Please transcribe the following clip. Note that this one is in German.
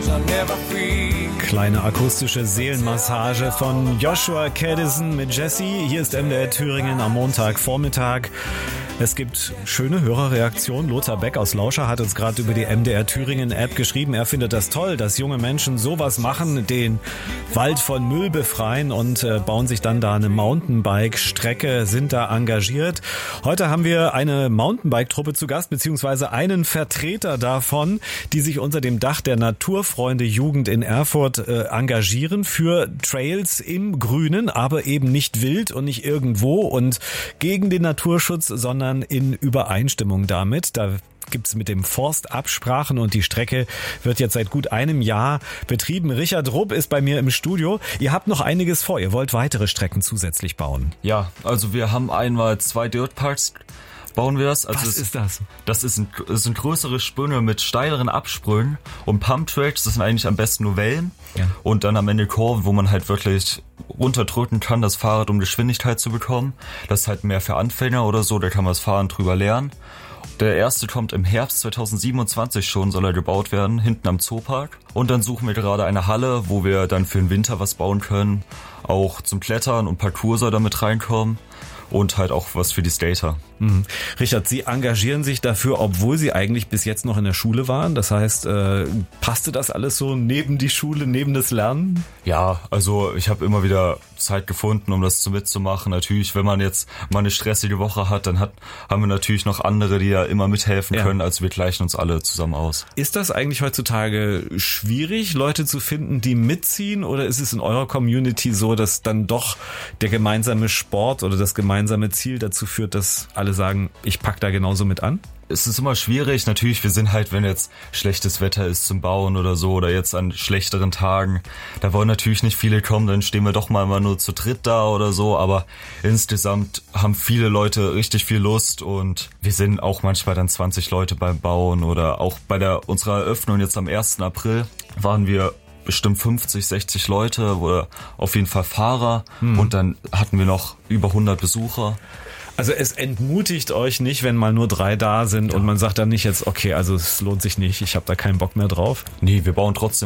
Kleine akustische Seelenmassage von Joshua Kadison mit Jesse. Hier ist MDR Thüringen am Montagvormittag. Es gibt schöne Hörerreaktionen. Lothar Beck aus Lauscher hat uns gerade über die MDR Thüringen App geschrieben. Er findet das toll, dass junge Menschen sowas machen, den Wald von Müll befreien und bauen sich dann da eine Mountainbike-Strecke, sind da engagiert. Heute haben wir eine Mountainbike-Truppe zu Gast, beziehungsweise einen Vertreter davon, die sich unter dem Dach der Naturfreunde Jugend in Erfurt engagieren für Trails im Grünen, aber eben nicht wild und nicht irgendwo und gegen den Naturschutz, sondern in Übereinstimmung damit. Da gibt's mit dem Forst Absprachen und die Strecke wird jetzt seit gut einem Jahr betrieben. Richard Rupp ist bei mir im Studio. Ihr habt noch einiges vor. Ihr wollt weitere Strecken zusätzlich bauen. Ja, also wir haben einmal 2 Dirtparks. Bauen wir das. Also was ist das? Das sind größere Spünne mit steileren Absprüngen und Pumptracks, das sind eigentlich am besten nur Wellen. Ja. Und dann am Ende Kurven, wo man halt wirklich runterdrücken kann, das Fahrrad, um Geschwindigkeit zu bekommen. Das ist halt mehr für Anfänger oder so, da kann man das Fahren drüber lernen. Der erste kommt im Herbst 2027 schon, soll er gebaut werden, hinten am Zoopark. Und dann suchen wir gerade eine Halle, wo wir dann für den Winter was bauen können. Auch zum Klettern und Parcours soll da mit reinkommen. Und halt auch was für die Skater. Mhm. Richard, Sie engagieren sich dafür, obwohl Sie eigentlich bis jetzt noch in der Schule waren. Das heißt, passte das alles so neben die Schule, neben das Lernen? Ja, also ich habe immer wieder Zeit gefunden, um das mitzumachen. Natürlich, wenn man jetzt mal eine stressige Woche hat, dann haben wir natürlich noch andere, die ja immer mithelfen können. Also wir gleichen uns alle zusammen aus. Ist das eigentlich heutzutage schwierig, Leute zu finden, die mitziehen? Oder ist es in eurer Community so, dass dann doch der gemeinsame Sport oder das gemeinsame Ziel dazu führt, dass alle sagen, ich pack da genauso mit an? Es ist immer schwierig. Natürlich, wir sind halt, wenn jetzt schlechtes Wetter ist zum Bauen oder so oder jetzt an schlechteren Tagen, da wollen natürlich nicht viele kommen, dann stehen wir doch mal nur zu dritt da oder so, aber insgesamt haben viele Leute richtig viel Lust und wir sind auch manchmal dann 20 Leute beim Bauen oder auch bei unserer Eröffnung jetzt am 1. April waren wir bestimmt 50, 60 Leute oder auf jeden Fall Fahrer und dann hatten wir noch über 100 Besucher. Also es entmutigt euch nicht, wenn mal nur 3 da sind und man sagt dann nicht jetzt, okay, also es lohnt sich nicht, ich habe da keinen Bock mehr drauf. Nee, wir bauen trotzdem